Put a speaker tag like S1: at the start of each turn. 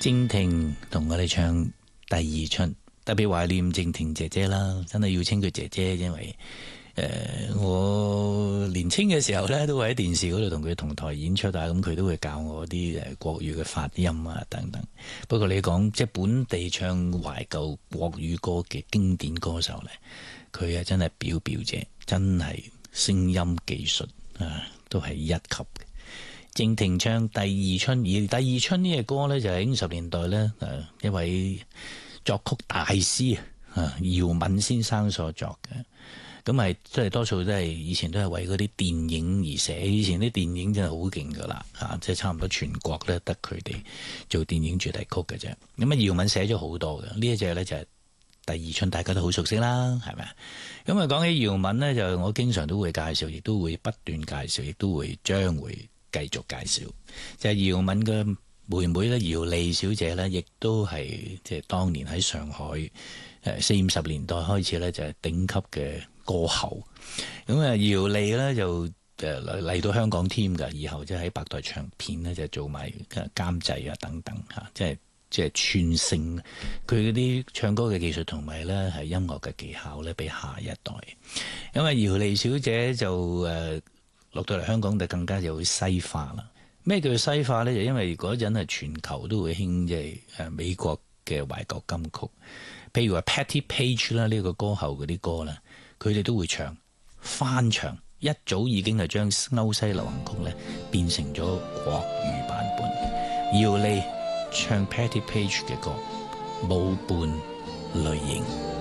S1: 靜婷同我哋唱第二春，特別懷念靜婷姐姐啦，真係要稱佢姐姐，因為我年青嘅時候呢，都會喺電視嗰度同佢同台演出啊，咁佢都會教我啲國語嘅發音啊等等。不過你講即係本地唱懷舊國語歌嘅經典歌手呢，佢真係表姐，真係聲音技術都係一級嘅。靜婷唱第二春，而第二春呢隻歌呢，就係50年代呢一位作曲大師姚敏先生所作嘅。咁係即係多數都係以前都係為嗰啲電影而寫，以前啲電影真係好勁噶啦，即係差唔多全國咧得佢哋做電影主題曲嘅啫。咁姚敏寫咗好多嘅，呢一隻呢就係第二春，大家都好熟悉啦，係咪啊？咁啊講起姚敏呢，就我經常都會介紹，亦都會不斷介紹，亦都會將會繼續介紹。就係姚敏嘅妹妹咧，姚莉小姐呢，亦都係即係當年喺上海40-50年代開始呢，就係頂級嘅歌后。咁啊姚莉呢，就嚟到香港添㗎，以後即係喺百代唱片呢，就做埋監製啊等等嚇，即係傳承佢嗰啲唱歌嘅技術同埋呢係音樂嘅技巧呢，俾下一代。因為姚莉小姐就落到嚟香港就更加有西化啦。咩叫西化呢？就因為嗰陣係全球都會興即係美國嘅懷舊金曲，譬如話 Patti Page 啦，呢個歌后嗰啲歌啦，佢哋都會唱翻唱，一早已經係將歐西流行曲咧變成咗國語版本。姚莉唱 Patti Page 嘅歌，舞伴淚影。